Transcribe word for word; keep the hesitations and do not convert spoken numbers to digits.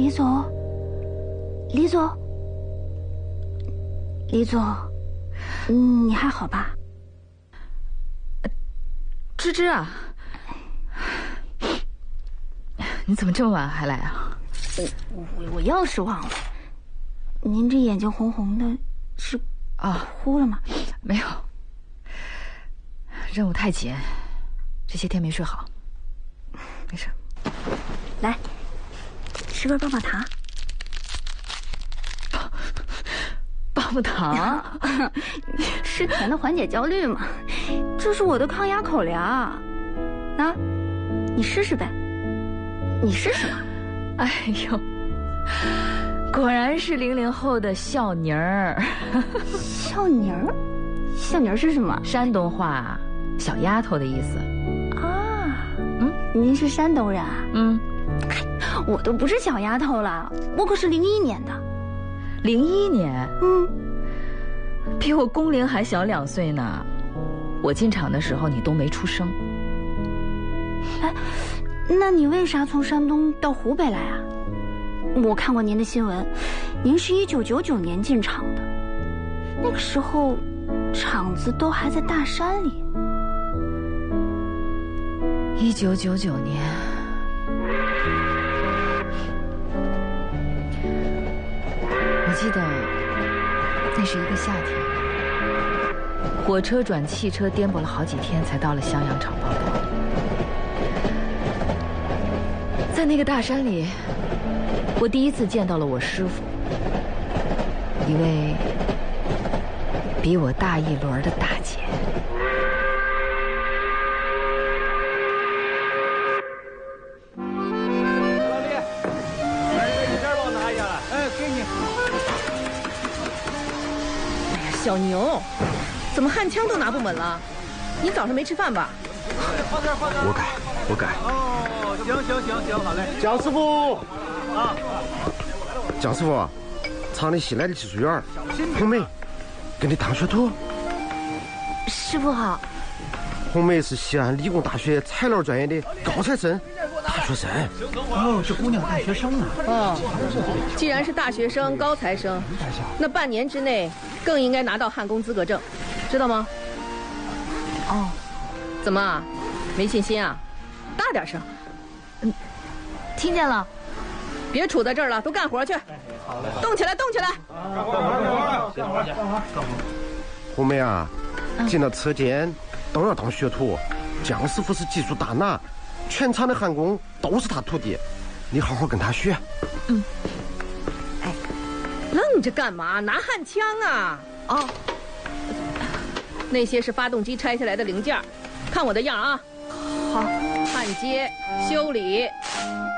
李总，李总，李总，嗯，你还好吧？ 芝芝啊，你怎么这么晚还来啊？ 我我我钥匙忘了。您这眼睛红红的，是啊哭了吗？ 没有，任务太紧，这些天没睡好。没事。 来，吃根棒棒糖。 棒棒糖， 吃甜的缓解焦虑嘛，这是我的抗压口粮。啊，你试试呗，你试试嘛。 哎呦，果然是零零后的孝妮儿。 孝妮儿，孝妮儿是什么？ 山东话，小丫头的意思。 啊，嗯，您是山东人啊？ 嗯， 我都不是小丫头了，我可是零一年的。 零一年， 嗯， 比我工龄还小两岁呢。我进厂的时候你都没出生。 哎，那你为啥从山东到湖北来啊？我看过您的新闻，您是一九九九年进厂的，那个时候厂子都还在大山里。 一九九九年，我记得那是一个夏天，火车转汽车颠簸了好几天，才到了襄阳厂报道。在那个大山里，我第一次见到了我师傅，一位比我大一轮的大姐。 老李，哎，这件帮我拿一下来。哎，给你。 哎呀，小牛，怎么焊枪都拿不稳了？你早上没吃饭吧？ 我改，我改。哦，行行行行，好嘞。蒋师傅，啊， 蒋师傅，厂里新来的技术员红梅，跟你当学徒。 师傅好。 红梅是西安理工大学材料专业的高材生，大学生。 哦，这姑娘大学生啊。 哦，既然是大学生、高材生，那半年之内更应该拿到焊工资格证，知道吗？ 哦， 怎么，没信心啊？大点声。 嗯，听见了。 别杵在这儿了，都干活去。动起来，动起来。 干活，干活，干活去，干活，干活。 红梅啊，进了车间都要当学徒。蒋师傅是技术大拿，全厂的焊工都是他徒弟，你好好跟他学。 嗯。 哎，愣着干嘛？拿焊枪啊！ 哦。 那些是发动机拆下来的零件，看我的样啊！ 好， 焊接、修理，